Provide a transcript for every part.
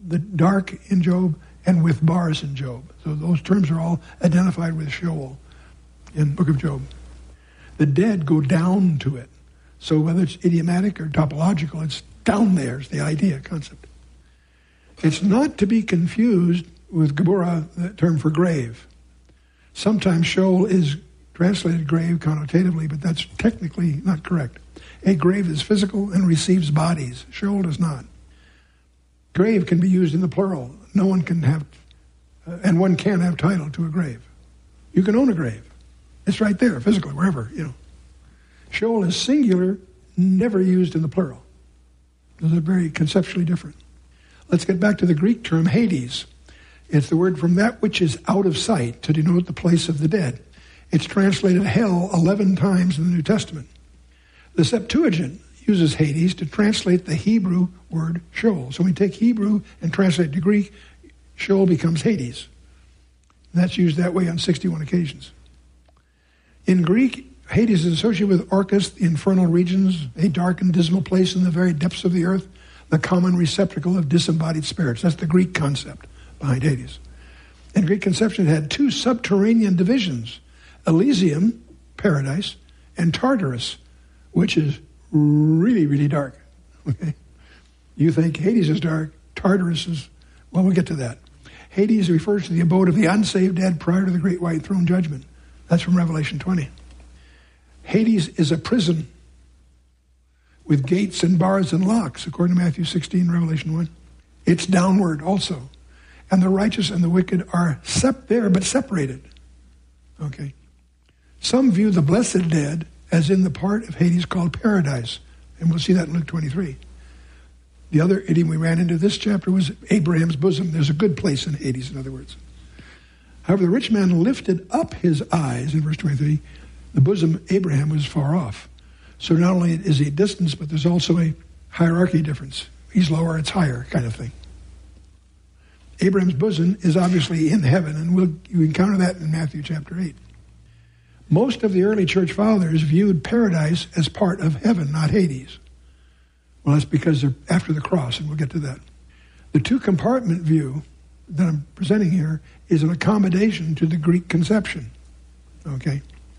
the dark in Job and with bars in Job. So those terms are all identified with Sheol in the book of Job. The dead go down to it. So whether it's idiomatic or topological, it's down there is the idea, concept. It's not to be confused with Geburah, the term for grave. Sometimes Sheol is translated grave connotatively, but that's technically not correct. A grave is physical and receives bodies. Sheol does not. Grave can be used in the plural. No one can have, and one can have title to a grave. You can own a grave. It's right there, physically, wherever, Sheol is singular, never used in the plural. Those are very conceptually different. Let's get back to the Greek term Hades. It's the word from that which is out of sight to denote the place of the dead. It's translated hell 11 times in the New Testament. The Septuagint uses Hades to translate the Hebrew word Sheol. So when we take Hebrew and translate it to Greek, Sheol becomes Hades. And that's used that way on 61 occasions. In Greek, Hades is associated with Orcus, the infernal regions, a dark and dismal place in the very depths of the earth, the common receptacle of disembodied spirits. That's the Greek concept behind Hades. In Greek conception, it had two subterranean divisions, Elysium, paradise, and Tartarus, which is really, really dark. Okay? You think Hades is dark, Tartarus is, well, we'll get to that. Hades refers to the abode of the unsaved dead prior to the great white throne judgment. That's from Revelation 20. Hades is a prison with gates and bars and locks, according to Matthew 16, Revelation 1. It's downward also. And the righteous and the wicked are there, but separated. Okay. Some view the blessed dead as in the part of Hades called paradise. And we'll see that in Luke 23. The other idiom we ran into this chapter was Abraham's bosom. There's a good place in Hades, in other words. However, the rich man lifted up his eyes, in verse 23, the bosom of Abraham was far off. So not only is he distance, but there's also a hierarchy difference. He's lower, it's higher, kind of thing. Abraham's bosom is obviously in heaven, and you encounter that in Matthew chapter 8. Most of the early church fathers viewed paradise as part of heaven, not Hades. Well, that's because they're after the cross, and we'll get to that. The two-compartment view that I'm presenting here is an accommodation to the Greek conception. Okay?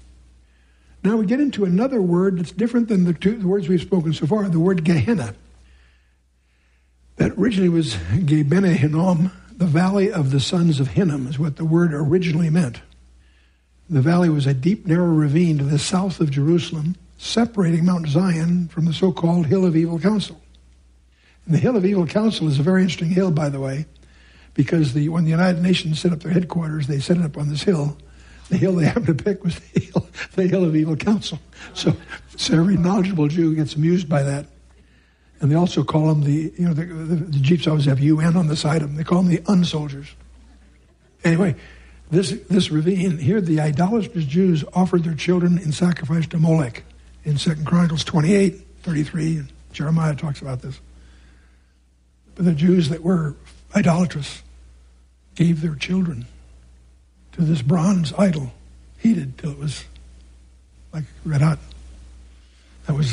Now we get into another word that's different than the words we've spoken so far, the word Gehenna. That originally was Gebene Hinnom, the valley of the sons of Hinnom is what the word originally meant. The valley was a deep, narrow ravine to the south of Jerusalem, separating Mount Zion from the so-called Hill of Evil Counsel. And the Hill of Evil Counsel is a very interesting hill, by the way, because when the United Nations set up their headquarters, they set it up on this hill. The hill they happened to pick was the Hill of Evil Counsel. So every knowledgeable Jew gets amused by that. And they also call them the Jeeps always have UN on the side of them. They call them the unsoldiers. Anyway, this ravine, here the idolatrous Jews offered their children in sacrifice to Molech. In 2 Chronicles 28:33, and Jeremiah talks about this. But the Jews that were idolatrous gave their children to this bronze idol, heated till it was like red hot. That was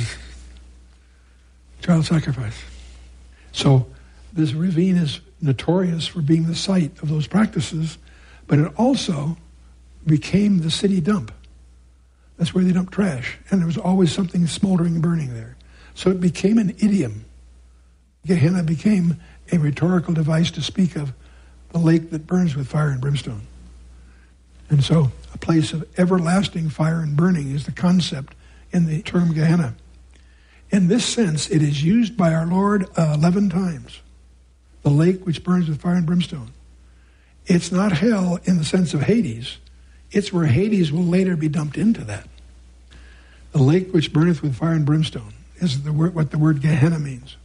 child sacrifice. So this ravine is notorious for being the site of those practices, but it also became the city dump. That's where they dumped trash, and there was always something smoldering and burning there. So it became an idiom. Gehenna became a rhetorical device to speak of the lake that burns with fire and brimstone. And so a place of everlasting fire and burning is the concept in the term Gehenna. In this sense, it is used by our Lord 11 times. The lake which burns with fire and brimstone. It's not hell in the sense of Hades. It's where Hades will later be dumped into that. The lake which burneth with fire and brimstone is what the word Gehenna means.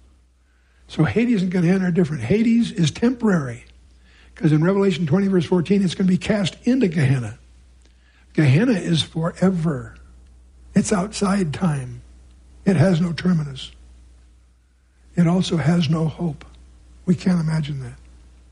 So Hades and Gehenna are different. Hades is temporary, because in Revelation 20, verse 14, it's going to be cast into Gehenna. Gehenna is forever. It's outside time. It has no terminus. It also has no hope. We can't imagine that.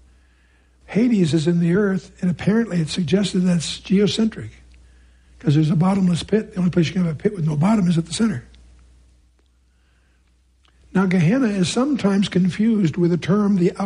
Hades is in the earth, and apparently it's suggested that's geocentric, because there's a bottomless pit. The only place you can have a pit with no bottom is at the center. Now, Gehenna is sometimes confused with the term the